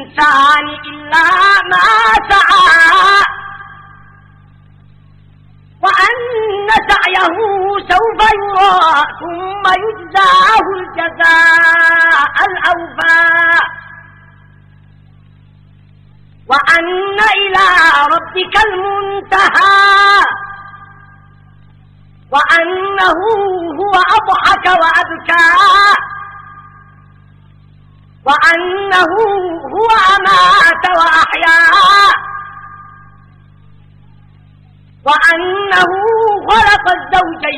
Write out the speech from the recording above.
للإنسان إلا ما سعى وأن سعيه سوف يرى ثم يجزاه الجزاء الأوفى وأن إلى ربك المنتهى وأنه هو أضحك وأبكى وأنه هو أمات وأحيا وأنه خلق الزوجين